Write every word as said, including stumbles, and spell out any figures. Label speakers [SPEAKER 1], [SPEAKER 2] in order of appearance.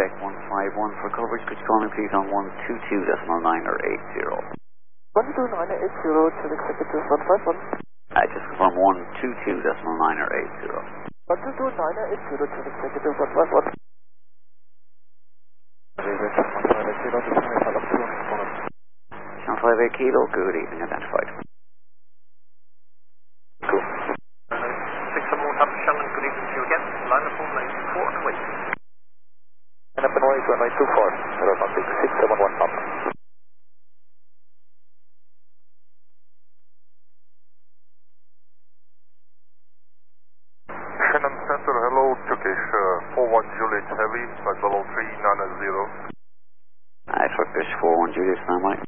[SPEAKER 1] Quebec one five one for coverage. Could you call me please on one two two decimal nine or eight zero?
[SPEAKER 2] one two nine eight zero to executive one five one.
[SPEAKER 1] I just confirm one two two decimal nine or eight zero.
[SPEAKER 2] one two two nine eight zero to executive one five one.
[SPEAKER 1] Channel five eight Kilo, good evening, identified.
[SPEAKER 2] Cool. six seven one Papa Shannon, good evening to you again. Line of phone nine two four and wait. And up and away to nine two four, aeronautic six seven one Papa.
[SPEAKER 3] Shannon Center, hello, Turkish uh, four one Juliet Heavy, flight level three nine zero.
[SPEAKER 1] I for Fish four one Julius, stand by.